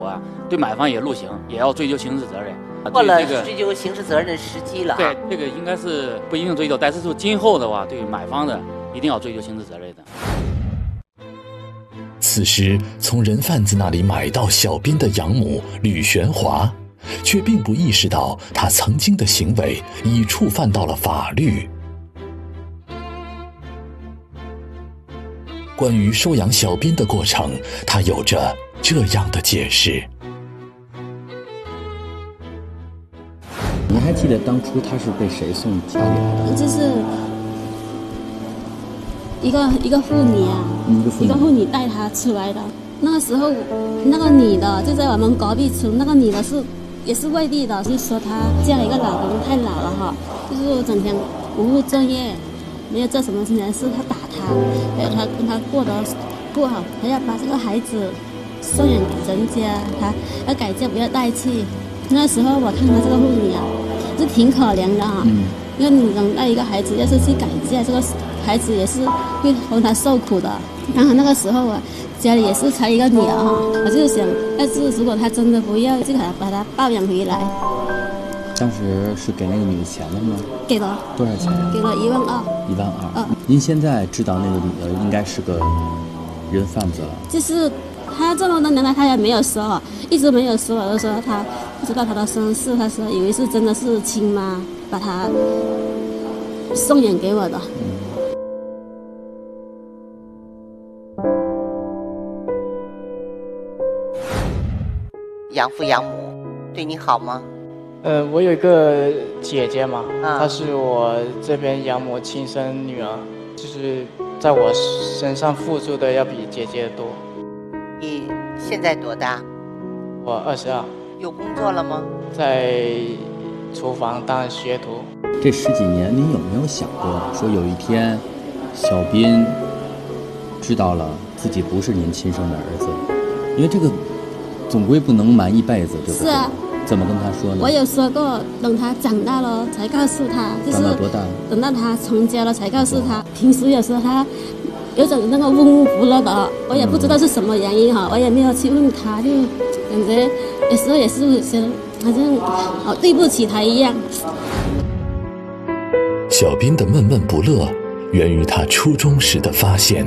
对买方也入刑，也要追究刑事责任。 过了追究刑事责任的时机了。 对，这个应该是不一定追究，但是说今后的话，对买方的一定要追究刑事责任的。 此时从人贩子那里买到小斌的养母吕玄华，却并不意识到他曾经的行为已触犯到了法律。关于收养小斌的过程，他有着这样的解释。 你还记得当初他是被谁送家里来的？ 就是一个妇女啊，一个妇女带他出来的。那个时候，那个女的就在我们隔壁村，那个女的也是外地的，就说她嫁了一个老公太老了哈，就是整天不务正业，没有做什么事，他打他，他跟他过得不好，他要把这个孩子送养给人家，他要改嫁不要带去。那时候我看他这个妇女啊，是挺可怜的哈，一个女人带一个孩子要是去改嫁，这个孩子也是会帮他受苦的。刚好那个时候啊，家里也是才一个女儿哈，我就想，要是如果他真的不要，就把他抱养回来。 当时是给那个女的钱了吗？ 给了。 多少钱？ 给了12000。 12000。您现在知道那个女的应该是个人贩子了？ 就是他这么多年来他也没有说，一直没有说，我就说他不知道他的身世，他说以为是真的是亲妈把他送养给我的。 养父养母对你好吗？ 我有一个姐姐嘛，她是我这边养母亲生女儿，就是在我身上付出的要比姐姐多。 你现在多大？ 我22。 有工作了吗？ 在厨房当学徒。 这10几年，您有没有想过，说有一天，小斌知道了自己不是您亲生的儿子？因为这个总归不能瞒一辈子，对不对？ 是啊。 怎么跟他说呢？ 我有说过，等他长大了才告诉他，就是长到多大？ 等到他成家了才告诉他。平时有时候他有种那个晕乎了的，我也不知道是什么原因哈，我也没有去问他，就感觉有时候也是觉得好像好对不起他一样。 小斌的闷闷不乐源于他初中时的发现。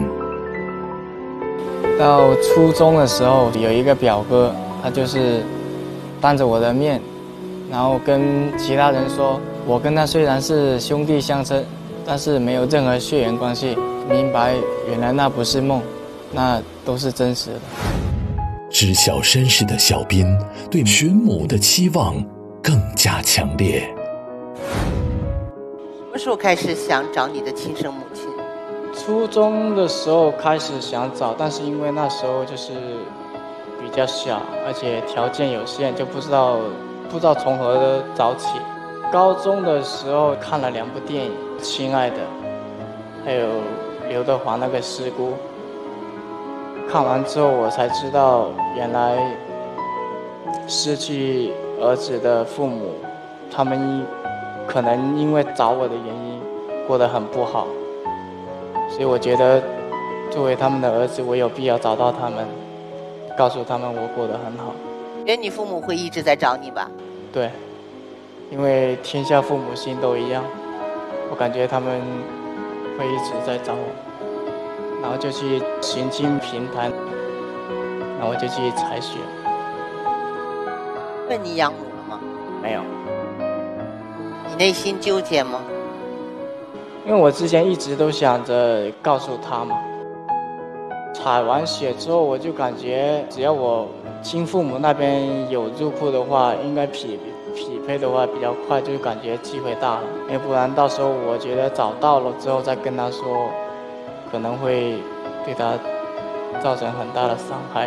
到初中的时候，有一个表哥，他就是当着我的面，然后跟其他人说，我跟他虽然是兄弟相称，但是没有任何血缘关系。明白，原来那不是梦，那都是真实的。 知晓身世的小斌对寻母的期望更加强烈。 什么时候开始想找你的亲生母亲？ 初中的时候开始想找，但是因为那时候就是比较小，而且条件有限，就不知道从何找起。高中的时候看了2部电影，《亲爱的》，还有刘德华那个《师姑》。看完之后我才知道，原来失去儿子的父母，他们可能因为找我的原因过得很不好，所以我觉得作为他们的儿子，我有必要找到他们，告诉他们我过得很好。 觉得你父母会一直在找你吧？ 对，因为天下父母心都一样，我感觉他们会一直在找我，然后就去寻亲平台，然后就去采血。 问你养母了吗？ 没有。 你内心纠结吗？ 因为我之前一直都想着告诉他嘛。采完血之后，我就感觉只要我亲父母那边有入库的话，应该匹配的话比较快，就感觉机会大了。要不然到时候我觉得找到了之后再跟他说，可能会对他造成很大的伤害。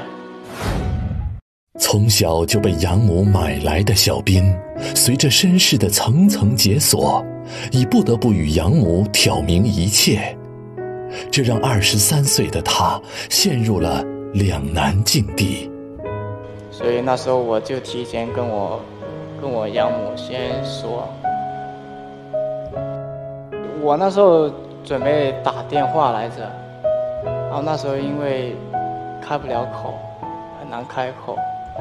从小就被养母买来的小斌，随着身世的层层解锁，已不得不与养母挑明一切，这让23岁的他陷入了两难境地。 所以那时候我就提前跟我养母先说，我那时候准备打电话来着，然后那时候因为开不了口，很难开口，